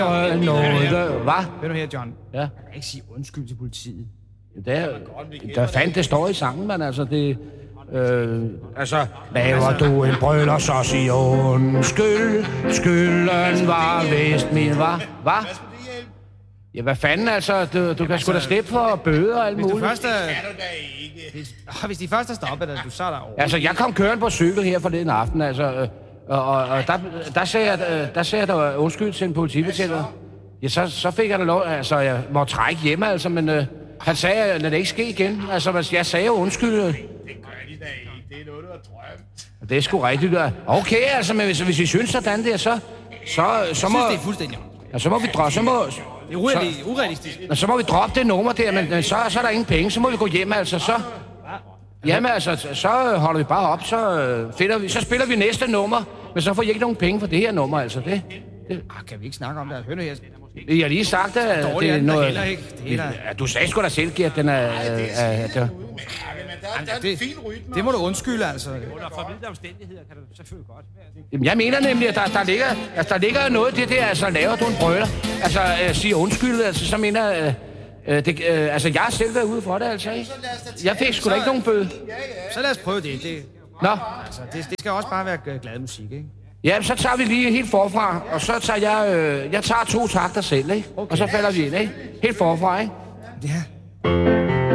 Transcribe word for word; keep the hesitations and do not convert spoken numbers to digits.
Øh, noget, hvad? Hør nu her, John. Ja. Jeg kan ikke sige undskyld til politiet. Det er, der fandt det står i sangen, men altså det... Øh, altså, laver du en brøller, så sig undskyld. Skylden var vist min, var. Hvad? Ja, hvad fanden altså? Du, du kan sgu da slippe for bøder og alt Hvis muligt. du først er... Hvis, oh, hvis de først er stoppet, er du så er der over. Altså, jeg kom kørende på cykel her forleden aften, altså... Øh, og, og, og der, der sagde jeg, øh, der sagde jeg der undskyld til en politibetjenter. Ja, så, så fik jeg da lov... Altså, jeg må trække hjemme, altså, men... Øh, han sagde, lad det ikke ske igen. Altså, jeg sagde jo undskyld. Det gør de da ikke. Det er noget, du har drømt. Det er sgu rigtigt. Okay, altså, men hvis, hvis vi synes sådan der, så... Så, så må... Jeg synes, det er fuldstændig... Ja, så må vi droppe... Så må... Det er urealistisk. urealistisk. Så må vi droppe det nummer der, men, men så, så er der ingen penge. Så må vi gå hjem, altså, så... Jamen, altså, så holder vi bare op, så, finder vi, så spiller vi næste nummer. Men så får I ikke nogen penge for det her nummer, altså, det... det. Ah, kan vi ikke snakke om det? Hør nu her. Jeg har lige sagt, at det er noget... Heller ikke. Det, er der... Ja, du sagde sgu da selv, Gert, den er... Nej, det er er, er, der, der er en det, fin rytme. det må du undskylde, altså. Under formidlede omstændigheder kan du selvfølgelig godt være. Jamen, jeg mener nemlig, at der, der, ligger, altså, der ligger noget det der, altså, laver du en brøler. Altså, øh, siger undskyld, altså, så mener jeg... Øh, det, øh, altså, jeg har selv været ude for det, altså, ikke? Jeg fik sgu da ikke nogen bøde. Så lad os prøve det. det Nå. Altså, det, det skal også bare være glad musik, ikke? Ja, så tager vi lige helt forfra, og så tager jeg... Øh, jeg tager to takter selv, ikke? Okay. Og så falder vi ind, ikke? Helt forfra, ikke? Ja.